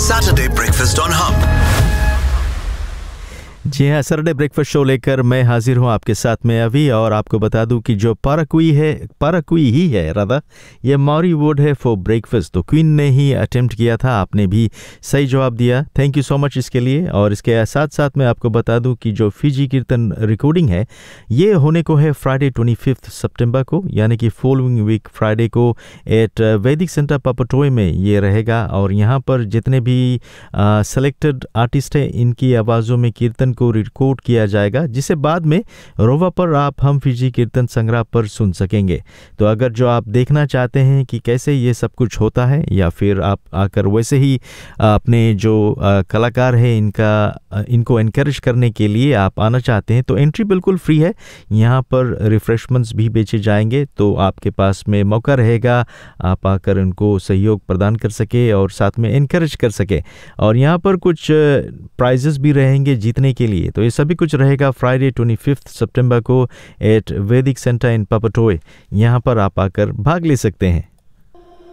Saturday Breakfast on Hub. जी हाँ, Saturday breakfast show लेकर मैं हाजिर हूँ आपके साथ में अभी। और आपको बता दूं कि जो पाराक्वी ही है राधा, ये मॉरी वर्ड है फॉर ब्रेकफास्ट। तो क्वीन ने ही अटेम्प्ट किया था, आपने भी सही जवाब दिया। थैंक यू सो मच इसके लिए। और इसके साथ साथ मैं आपको बता दूं कि जो फिजी कीर्तन रिकॉर्डिंग है ये होने को है फ्राइडे 25 सितंबर को, यानी कि फॉलोइंग वीक फ्राइडे को एट वैदिक सेंटर पापाटोय में ये रहेगा। और यहाँ पर जितने भी सेलेक्टेड आर्टिस्ट हैं इनकी आवाज़ों में कीर्तन को रिकॉर्ड किया जाएगा, जिसे बाद में रोवा पर आप हम फिजी कीर्तन संग्रह पर सुन सकेंगे। तो अगर जो आप देखना चाहते हैं कि कैसे ये सब कुछ होता है, या फिर आप आकर वैसे ही अपने जो कलाकार हैं इनको एनकरेज करने के लिए आप आना चाहते हैं, तो एंट्री बिल्कुल फ्री है। यहाँ पर रिफ्रेशमेंट्स भी बेचे जाएंगे, तो आपके पास में मौका रहेगा आप आकर उनको सहयोग प्रदान कर सके और साथ में एनकरेज कर सके। और यहाँ पर कुछ प्राइजेस भी रहेंगे जीतने के लिए। तो ये सभी कुछ रहेगा फ्राइडे 25 सितंबर को एट वैदिक सेंटर इन पापाटोय। यहाँ पर आप आकर भाग ले सकते हैं।